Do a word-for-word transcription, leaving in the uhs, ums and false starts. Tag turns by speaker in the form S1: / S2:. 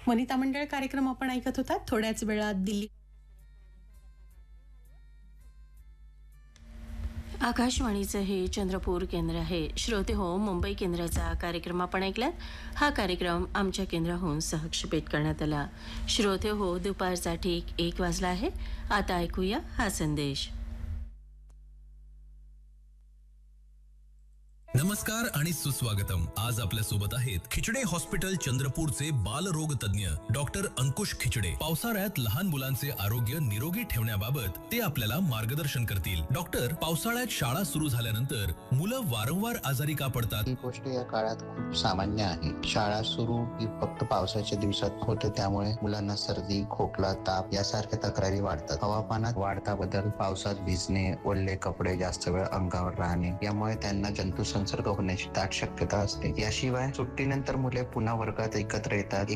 S1: वनिता मंडळ कार्यक्रम आपण ऐकत होता. थोड्याच वेळात दिल्ली
S2: आकाशवाणीचं हे चंद्रपूर केंद्र आहे. श्रोते हो, मुंबई केंद्राचा कार्यक्रम आपण ऐकलात. हा कार्यक्रम आमच्या केंद्राहून सहक्षेपित करण्यात आला. श्रोते हो, दुपारचा ठीक एक वाजला आहे. आता ऐकूया हा संदेश.
S3: नमस्कार आणि सुस्वागतम. आज आपल्या सोबत आहेत खिचडे हॉस्पिटल चंद्रपूरचे बालरोग तज्ञ डॉक्टर अंकुश खिचडे. पावसाळ्यात लहान मुलांचे आरोग्य निरोगी ठेवण्याबाबत ते आपल्याला मार्गदर्शन करतील. डॉक्टर, पावसाळ्यात शाळा सुरू झाल्यानंतर मुलं वारंवार आजारी का पडतात?
S4: ही गोष्ट या काळात खूप सामान्य आहे. शाळा सुरू ही फक्त पावसाच्या दिवसात होते, त्यामुळे मुलांना सर्दी, खोकला, ताप यासारख्या तक्रारी वाढतात. हवामानात वाढता बदल, पावसात भिजणे, ओले कपडे जास्त वेळ अंगावर राहणे यामुळे त्यांना जंतू संसर्ग होण्याची दाट शक्यता असते. याशिवाय सुट्टीनंतर मुले पुन्हा वर्गात एकत्र येतात.